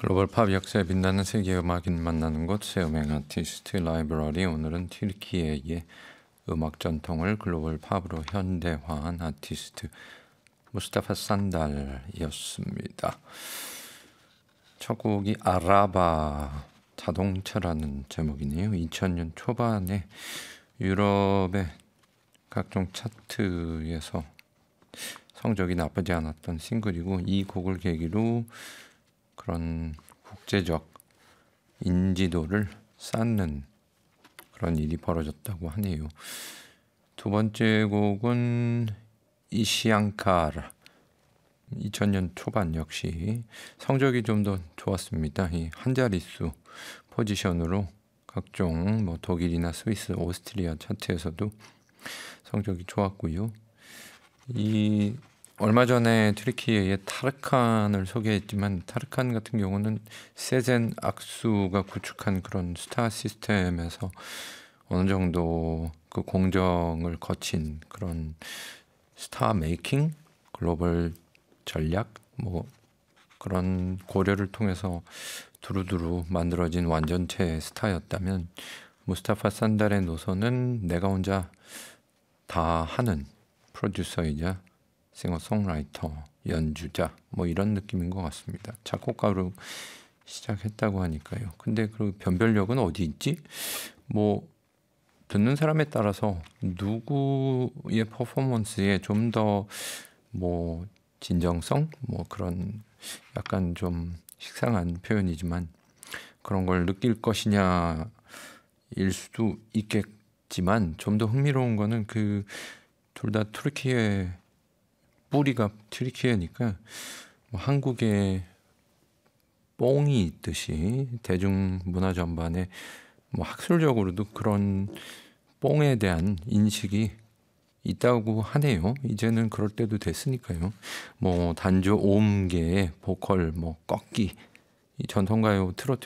글로벌 팝 역사에 빛나는 세계 음악인 만나는 곳 새 음악 아티스트 라이브러리. 오늘은 튀르키예의 음악 전통을 글로벌 팝으로 현대화한 아티스트 무스타파 산달이었습니다. 첫 곡이 아라바 자동차라는 제목이네요. 2000년 초반에 유럽의 각종 차트에서 성적이 나쁘지 않았던 싱글이고, 이 곡을 계기로 그런 국제적 인지도를 쌓는 그런 일이 벌어졌다고 하네요. 두 번째 곡은 이시앙카라, 2000년 초반 역시 성적이 좀 더 좋았습니다. 이 한 자릿수 포지션으로 각종 독일이나 스위스, 오스트리아 차트에서도 성적이 좋았고요. 이 얼마 전에 튀르키예의 타르칸을 소개했지만, 타르칸 같은 경우는 세젠 악수가 구축한 그런 스타 시스템에서 어느 정도 그 공정을 거친 그런 스타 메이킹, 글로벌 전략 그런 고려를 통해서 두루두루 만들어진 완전체 스타였다면, 무스타파 산달의 노선은 내가 혼자 다 하는 프로듀서이자 싱어송라이터, 연주자 이런 느낌인 것 같습니다. 작곡가로 시작했다고 하니까요. 근데 그 변별력은 어디 있지? 듣는 사람에 따라서 누구의 퍼포먼스에 좀 더 진정성, 그런 약간 좀 식상한 표현이지만 그런 걸 느낄 것이냐일 수도 있겠지만, 좀 더 흥미로운 거는 그 둘 다 튀르키예, 뿌리가 튀르키예니까 한국에 뽕이 있듯이 대중문화 전반에 학술적으로도 그런 뽕에 대한 인식이 있다고 하네요. 이제는 그럴 때도 됐으니까요. 단조 오음계의 보컬, 꺾기, 이 전통가요, 트로트